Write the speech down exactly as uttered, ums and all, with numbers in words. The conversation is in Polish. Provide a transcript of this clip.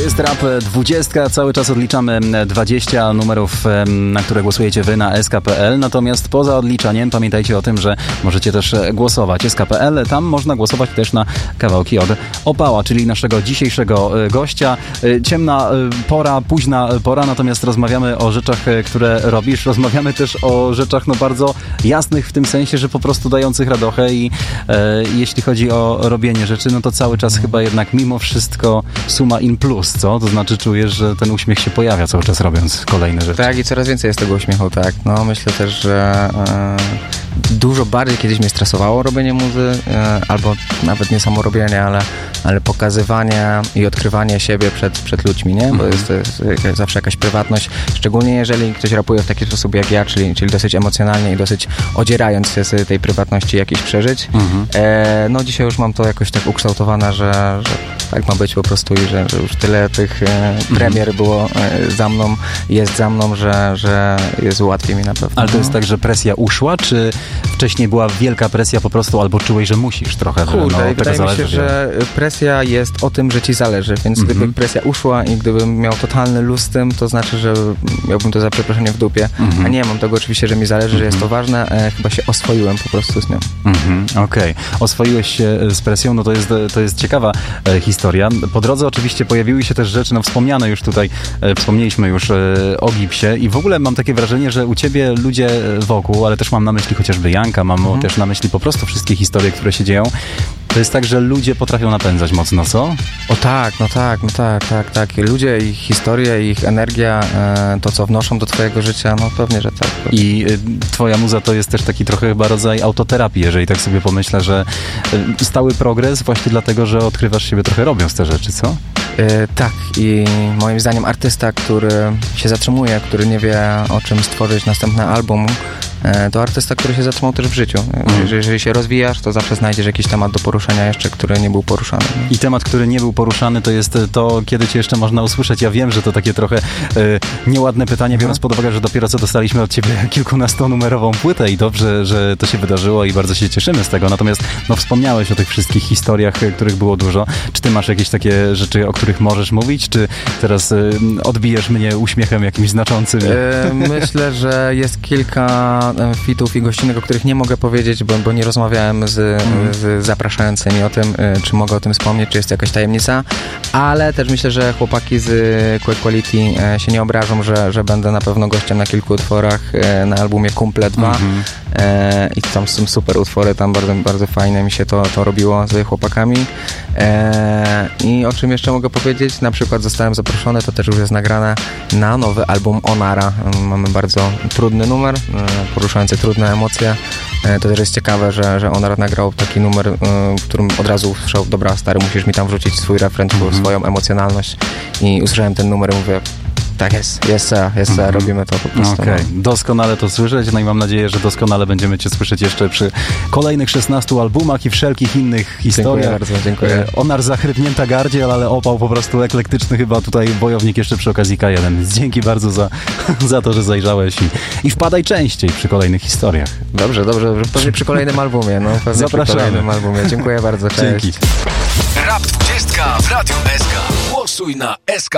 jest Rap dwadzieścia, cały czas odliczamy dwadzieścia numerów, na które głosujecie wy na S K kropka P L, natomiast poza odliczaniem pamiętajcie o tym, że możecie też głosować. S K kropka P L, tam można głosować też na kawałki od Opała, czyli naszego dzisiejszego gościa. Ciemna pora, późna pora, natomiast rozmawiamy o rzeczach, które robisz, rozmawiamy też o rzeczach no bardzo jasnych w tym sensie, że po prostu dających radochę i e, jeśli chodzi o robienie rzeczy, no to cały czas chyba jednak mimo wszystko suma in plus, co? To znaczy czujesz, że ten uśmiech się pojawia cały czas robiąc kolejne rzeczy. Tak, i coraz więcej jest tego uśmiechu, tak. No myślę też, że e, dużo bardziej kiedyś mnie stresowało robienie muzy, e, albo nawet nie samo robienie, ale, ale pokazywanie i odkrywanie siebie przed, przed ludźmi, nie? Bo jest, to jest zawsze jakaś prywatność, szczególnie jeżeli ktoś rapuje w taki sposób jak ja, czyli, czyli dosyć emocjonalnie i dosyć odzierając się z tej prywatności jakichś przeżyć. Mhm. E, no dzisiaj już mam to jakoś tak ukształtowane, że, że tak ma być po prostu i że, że już tyle tych e, premier mhm. było e, za mną, jest za mną, że, że jest łatwiej mi na pewno. Ale to jest tak, że presja uszła, czy wcześniej była wielka presja po prostu, albo czułeś, że musisz trochę? Kurde, no, wydaje mi się, że presja jest o tym, że ci zależy, więc mhm. gdyby presja uszła i gdybym miał totalny luz z tym, to znaczy, że miałbym to za przeproszenie w dupie, mhm. a nie, mam tego oczywiście, że mi zależy, mhm. że jest to ważne, e, chyba się oswoiłem po prostu z nią. Mhm. Okej. Okay. Oswoiłeś się z presją, no to jest, to jest ciekawa e, historia. Po drodze oczywiście pojawiły się też rzeczy, no wspomniane już tutaj, e, wspomnieliśmy już e, o Gipsie i w ogóle mam takie wrażenie, że u ciebie ludzie wokół, ale też mam na myśli chociażby Janka, mam mhm. też na myśli po prostu wszystkie historie, które się dzieją. To jest tak, że ludzie potrafią napędzać mocno, co? O tak, no tak, no tak, tak, tak. I ludzie, ich historie, ich energia, e, to co wnoszą do twojego życia, no pewnie, że tak. Pewnie. I y, twoja muza to jest też taki trochę chyba rodzaj autoterapii, jeżeli tak sobie pomyślę, że y, stały progres właśnie dlatego, że odkrywasz siebie trochę robiąc te rzeczy, co? E, tak i moim zdaniem artysta, który się zatrzymuje, który nie wie o czym stworzyć następny album, to artysta, który się zatrzymał też w życiu. Mm. Jeżeli się rozwijasz, to zawsze znajdziesz jakiś temat do poruszenia jeszcze, który nie był poruszany. I temat, który nie był poruszany, to jest to, kiedy cię jeszcze można usłyszeć. Ja wiem, że to takie trochę e, nieładne pytanie, biorąc pod uwagę, że dopiero co dostaliśmy od ciebie kilkunastonumerową płytę i dobrze, że to się wydarzyło i bardzo się cieszymy z tego. Natomiast no, wspomniałeś o tych wszystkich historiach, których było dużo. Czy ty masz jakieś takie rzeczy, o których możesz mówić? Czy teraz e, odbijesz mnie uśmiechem jakimś znaczącym? E, myślę, że jest kilka fitów i gościnek, o których nie mogę powiedzieć, bo, bo nie rozmawiałem z, mm. z zapraszającymi o tym, czy mogę o tym wspomnieć, czy jest jakaś tajemnica, ale też myślę, że chłopaki z Quick Quality się nie obrażą, że, że będę na pewno gościem na kilku utworach na albumie Kumple dwa mm-hmm. e, i tam są super utwory, tam bardzo, bardzo fajnie mi się to, to robiło z chłopakami e, i o czym jeszcze mogę powiedzieć, na przykład zostałem zaproszony, to też już jest nagrane na nowy album Onara. Mamy bardzo trudny numer, poruszające trudne emocje. To też jest ciekawe, że, że Onar nagrał taki numer, w którym od razu usłyszał, dobra stary, musisz mi tam wrzucić swój refren, mm-hmm. swoją emocjonalność i usłyszałem ten numer i mówię, tak jest, jest, jest, mm-hmm. robimy to po prostu. Okej, okay. Doskonale to słyszeć, no i mam nadzieję, że doskonale będziemy cię słyszeć jeszcze przy kolejnych szesnastu albumach i wszelkich innych historiach. Dziękuję bardzo, dziękuję. Onar zachrypnięta gardziel, ale opał po prostu eklektyczny, chyba tutaj bojownik jeszcze przy okazji K jeden. Więc dzięki bardzo za, za to, że zajrzałeś i, i wpadaj częściej przy kolejnych historiach. Dobrze, dobrze, dobrze. Pewnie przy kolejnym albumie, no. Pewnie Zapraszamy. Przy kolejnym albumie. Dziękuję bardzo, cześć. Dzięki. Rap dwadzieścia w Radiu S K. Głosuj na S K.